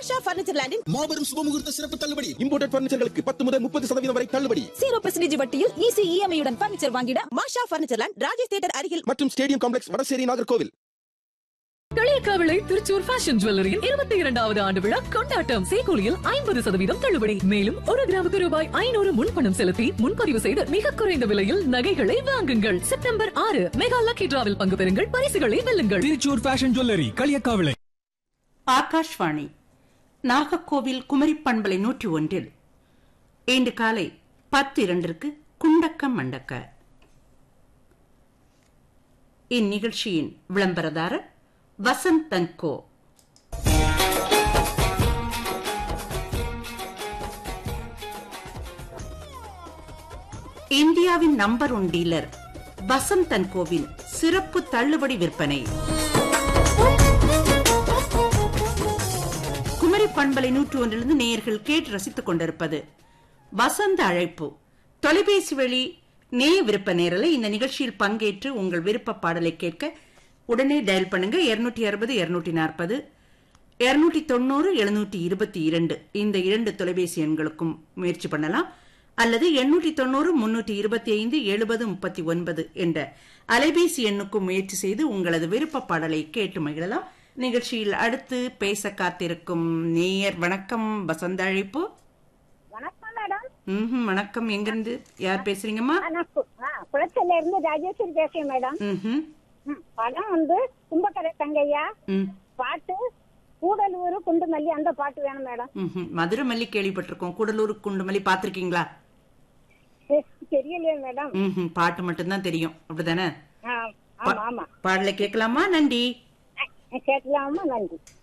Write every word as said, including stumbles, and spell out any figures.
மாஷா furniture லேண்டின் மாபெரும் சுபமுகூர்த்த சிறப்பு தள்ளுபடி. இம்போர்ட்டட் பர்னிச்சர்களுக்கு பத்து முதல் முப்பது சதவீதம் வரை தள்ளுபடி. ஜீரோ பர்சன்டேஜ் வட்டியில் ஈஸி இஎம்ஐ உடன் பர்னிச்சர் வாங்கிட மாஷா பர்னிச்சர் லேண்ட் ராஜேஷ் தியேட்டர் அருகில் மற்றும் stadium complex Vadasery Nagercoil. Kaliyakkavilai Thrissur fashion ஜுவல்லரியின் இருபத்தி இரண்டாவது ஆண்டு விழா கொண்டாட்டம். சேகூலியில் ஐம்பது சதவீதம் தள்ளுபடி. மேலும் ஒரு கிராமுக்கு ரூபாய் ஐநூறு முன்பணம் செலுத்தி முன்பதிவு செய்து மிக குறைந்த விலையில் நகைகளை வாங்குங்கள். செப்டம்பர் ஆறு மெகா லக்கி டிராவில் பங்கு பெறுங்கள், பரிசுகளை வெல்லுங்கள். Thrissur fashion jewellery Kaliyakkavilai. ஆகாஷ்வாணி நாகர்கோவில் குமரி பண்பலை நூற்றி ஒன்றில் இன்று காலை பத்து இரண்டிற்கு குண்டக்க மண்டக்க. இந்நிகழ்ச்சியின் விளம்பரதாரர் வசந்த் தன்கோ. இந்தியாவின் நம்பர் ஒன் டீலர் வசந்த் தன்கோவின் சிறப்பு தள்ளுபடி விற்பனை. குமரி பண்பலை நூற்று ஒன்றிலிருந்து நேயர்கள் கேட்டு ரசித்துக் கொண்டிருப்பது வசந்த அழைப்பு. தொலைபேசி வழி நேய விருப்ப நேரலை. இந்த நிகழ்ச்சியில் பங்கேற்று உங்கள் விருப்ப பாடலை கேட்க உடனே டயல் பண்ணுங்க. இருநூற்றி அறுபது இருநூற்றி நாற்பது இருநூற்றி தொண்ணூறு எழுநூற்றி இருபத்தி இரண்டு இந்த இரண்டு தொலைபேசி எண்களுக்கும் முயற்சி பண்ணலாம். அல்லது எண்ணூற்றி தொண்ணூறு முன்னூற்றி இருபத்தி ஐந்து எழுபது முப்பத்தி ஒன்பது என்ற அலைபேசி எண்ணுக்கும் முயற்சி செய்து உங்களது விருப்ப பாடலை கேட்டு மகிழலாம். நிகழ்ச்சியில் அடுத்து பேச காத்திருக்கும் நேயர். வணக்கம், வசந்த அழைப்பு. வணக்கம் மேடம். ம் வணக்கம். எங்கிருந்து யார் பேசுறீங்கம்மா? குளச்சல்ல இருந்து ராஜேஸ்வரி பேசுறேன் மேடம். ம் படம் வந்து கும்பக்கரை தங்கையா, ம் பாட்டு கூடலூர் குண்டுமல்லி, அந்த பாட்டு வேணும் மேடம். ம் மதுரமல்லி கேள்விப்பட்டிருக்கோம். கூடலூர் குண்டுமல்லி பாத்திருக்கீங்களா? தெரியலையே மேடம். ம் பாட்டு மட்டும்தான் தெரியும், அப்படிதானே? ஆமா ஆமா. பாடலை கேட்கலாமா? நன்றி. கேட்கலாமா? நன்றி.